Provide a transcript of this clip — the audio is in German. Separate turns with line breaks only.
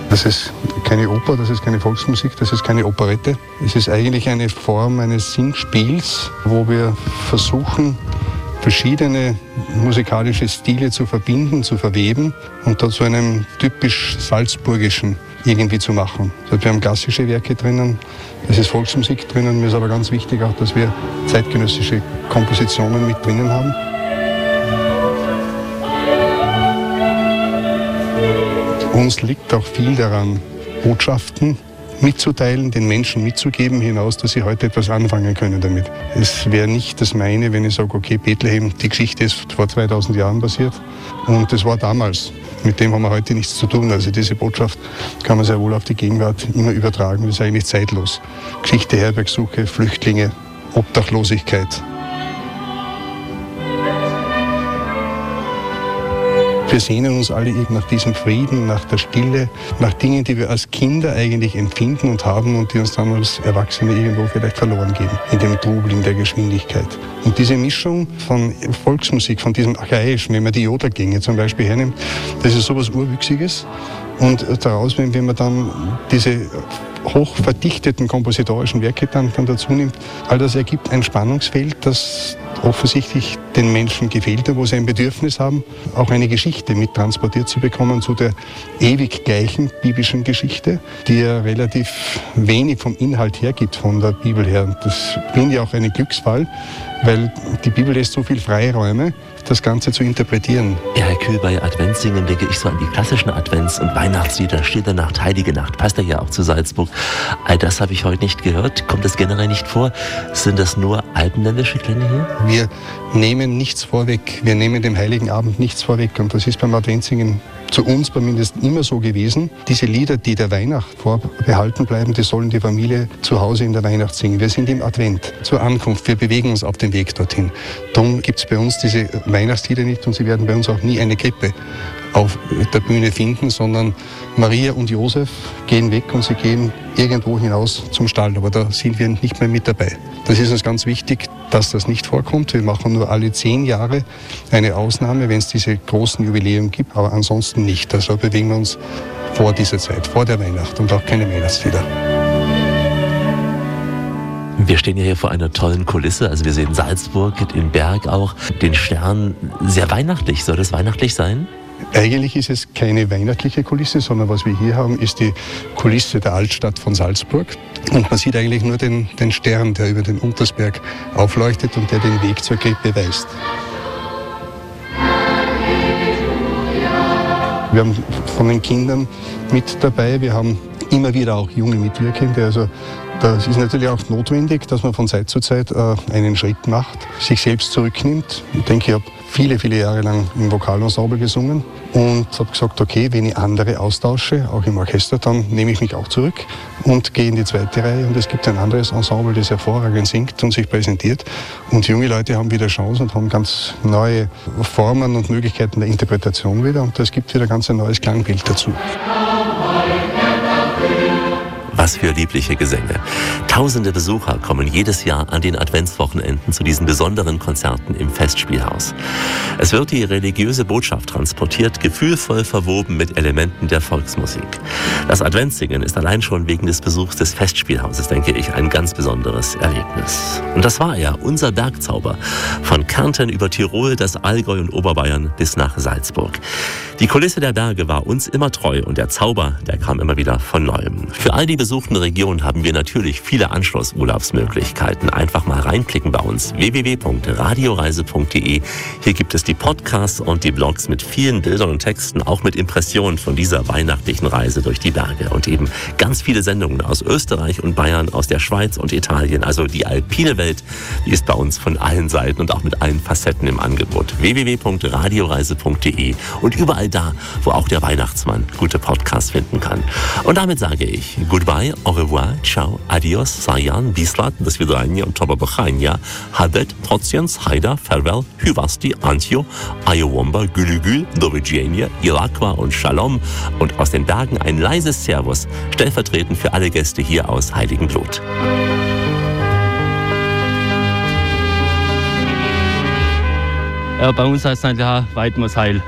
Das ist keine Oper, das ist keine Volksmusik, das ist keine Operette. Es ist eigentlich eine Form eines Singspiels, wo wir versuchen, verschiedene musikalische Stile zu verbinden, zu verweben und da zu einem typisch salzburgischen irgendwie zu machen. Also wir haben klassische Werke drinnen, es ist Volksmusik drinnen, mir ist aber ganz wichtig auch, dass wir zeitgenössische Kompositionen mit drinnen haben. Uns liegt auch viel daran, Botschaften mitzuteilen, den Menschen mitzugeben hinaus, dass sie heute etwas anfangen können damit. Es wäre nicht das meine, wenn ich sage, okay, Bethlehem, die Geschichte ist vor 2000 Jahren passiert und das war damals. Mit dem haben wir heute nichts zu tun. Also diese Botschaft kann man sehr wohl auf die Gegenwart immer übertragen. Das ist eigentlich zeitlos. Geschichte, Herbergsuche, Flüchtlinge, Obdachlosigkeit. Wir sehnen uns alle nach diesem Frieden, nach der Stille, nach Dingen, die wir als Kinder eigentlich empfinden und haben und die uns dann als Erwachsene irgendwo vielleicht verloren gehen, in dem Trubel, in der Geschwindigkeit. Und diese Mischung von Volksmusik, von diesem Archaischen, wenn man die Jodelgänge zum Beispiel hernimmt, das ist sowas Urwüchsiges. Und daraus, wenn man dann diese hoch verdichteten kompositorischen Werke dann dazu nimmt, all das ergibt ein Spannungsfeld, das offensichtlich den Menschen gefehlt hat, wo sie ein Bedürfnis haben, auch eine Geschichte mit transportiert zu bekommen zu der ewig gleichen biblischen Geschichte, die ja relativ wenig vom Inhalt hergibt von der Bibel her. Das finde ich auch einen Glücksfall, weil die Bibel lässt so viel Freiräume, das Ganze zu interpretieren.
Ja, Herr Kühl, bei Adventssingen denke ich so an die klassischen Advents- und Weihnachtslieder, Stille Nacht, Heilige Nacht, passt ja auch zu Salzburg. All das habe ich heute nicht gehört. Kommt das generell nicht vor? Sind das nur alpenländische Klänge hier?
Wir nehmen nichts vorweg. Wir nehmen dem Heiligen Abend nichts vorweg. Und das ist beim Adventssingen zu uns zumindest immer so gewesen. Diese Lieder, die der Weihnacht vorbehalten bleiben, die sollen die Familie zu Hause in der Weihnacht singen. Wir sind im Advent, zur Ankunft. Wir bewegen uns auf den Weg dorthin. Darum gibt es bei uns diese Weihnachtslieder nicht und sie werden bei uns auch nie eine Krippe auf der Bühne finden, sondern Maria und Josef gehen weg und sie gehen irgendwo hinaus zum Stall. Aber da sind wir nicht mehr mit dabei. Das ist uns ganz wichtig, dass das nicht vorkommt. Wir machen nur alle 10 Jahre eine Ausnahme, wenn es diese großen Jubiläen gibt, aber ansonsten nicht. Also bewegen wir uns vor dieser Zeit, vor der Weihnacht und auch keine Weihnachtslieder.
Wir stehen ja hier vor einer tollen Kulisse. Also wir sehen Salzburg, den Berg auch, den Stern. Sehr weihnachtlich. Soll das weihnachtlich sein?
Eigentlich ist es keine weihnachtliche Kulisse, sondern was wir hier haben, ist die Kulisse der Altstadt von Salzburg. Und man sieht eigentlich nur den Stern, der über den Untersberg aufleuchtet und der den Weg zur Krippe weist. Wir haben von den Kindern mit dabei, wir haben immer wieder auch junge Mitwirkende. Also das ist natürlich auch notwendig, dass man von Zeit zu Zeit einen Schritt macht, sich selbst zurücknimmt. Ich denke, ich habe viele, viele Jahre lang im Vokalensemble gesungen und habe gesagt, okay, wenn ich andere austausche, auch im Orchester, dann nehme ich mich auch zurück und gehe in die zweite Reihe. Und es gibt ein anderes Ensemble, das hervorragend singt und sich präsentiert. Und junge Leute haben wieder Chance und haben ganz neue Formen und Möglichkeiten der Interpretation wieder. Und es gibt wieder ganz ein neues Klangbild dazu.
Was für liebliche Gesänge. Tausende Besucher kommen jedes Jahr an den Adventswochenenden zu diesen besonderen Konzerten im Festspielhaus. Es wird die religiöse Botschaft transportiert, gefühlvoll verwoben mit Elementen der Volksmusik. Das Adventssingen ist allein schon wegen des Besuchs des Festspielhauses, denke ich, ein ganz besonderes Erlebnis. Und das war ja unser Bergzauber. Von Kärnten über Tirol, das Allgäu und Oberbayern bis nach Salzburg. Die Kulisse der Berge war uns immer treu und der Zauber, der kam immer wieder von Neuem. Für all die besuchten Regionen haben wir natürlich viele Anschlussurlaubsmöglichkeiten. Einfach mal reinklicken bei uns. www.radioreise.de. Hier gibt es die Podcasts und die Blogs mit vielen Bildern und Texten, auch mit Impressionen von dieser weihnachtlichen Reise durch die Berge. Und eben ganz viele Sendungen aus Österreich und Bayern, aus der Schweiz und Italien. Also die alpine Welt, die ist bei uns von allen Seiten und auch mit allen Facetten im Angebot. www.radioreise.de und überall da, wo auch der Weihnachtsmann gute Podcasts finden kann. Und damit sage ich goodbye, au revoir, ciao, adios, sayan, bislat, do svidania, tobabochania, hadet, trotziens, haida, farewell, hyvasti, antio, ayowomba, gülügül, do widzenia, ilakwa und shalom. Und aus den Bergen ein leises Servus, stellvertretend für alle Gäste hier aus Heiligenblut.
Ja, bei uns heißt es eigentlich, weit muss heil.